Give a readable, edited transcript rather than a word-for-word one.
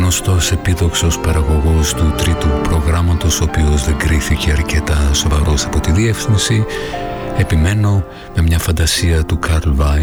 γνωστός επίδοξος παραγωγός του τρίτου προγράμματος, ο οποίος δεν κρίθηκε αρκετά σοβαρός από τη διεύθυνση. Επιμένω με μια φαντασία του Καρλ Βάιλ